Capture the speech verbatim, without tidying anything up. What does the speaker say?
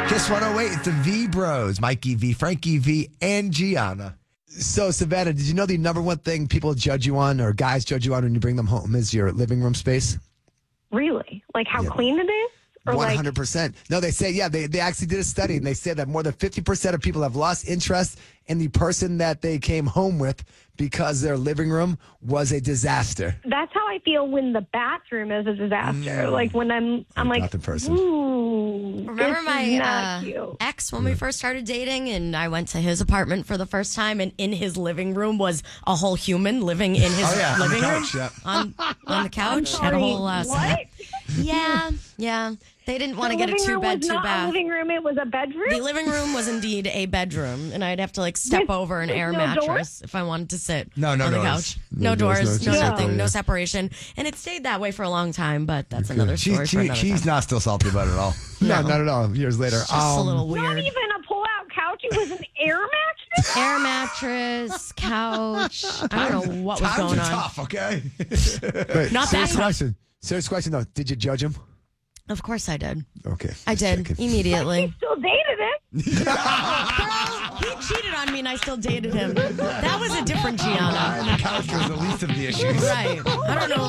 Kiss one oh eight, it's the V Bros. Mikey V, Frankie V, and Gianna. So, Savannah, did you know the number one thing people judge you on or guys judge you on when you bring them home is your living room space? Really? Like how Yeah. clean it is? Or one like, hundred percent. No, they say, yeah, they, they actually did a study, and they said that more than fifty percent of people have lost interest in the person that they came home with because their living room was a disaster. that's how I feel when the bathroom is a disaster. Like when I'm, I'm like, Not the person. ooh, Remember this my is not uh, cute. ex when we first started dating, and I went to his apartment for the first time, and in his living room was a whole human living in his Oh, yeah, on the living couch, room yeah. on on the couch. Had Sorry, a whole uh, what? yeah, yeah. They didn't want to The get a living two room bed, was two not bath. a living room; it was a bedroom. The living room was indeed a bedroom, and I'd have to like step With- over an with air no mattress if I wanted to sit No, no on the doors. couch. No No, doors, doors, no no, separation, nothing, no yeah. separation. And it stayed that way for a long time, but that's another She- story she- for another she's time. not still salty about it at all. No, No. not at all. Years later. It's just a Um, little Not weird. even a pull-out couch; it was an air mattress. Air mattress, couch. I don't know what was Times going are on. tough, okay? Not that serious tough. question. Serious question, though. Did you judge him? Of course I did. Okay. I just did checking. immediately. Still dated him. Girl, he cheated on me and I still dated him. That was a different Gianna. The couch was the least of the issues. Right. I don't know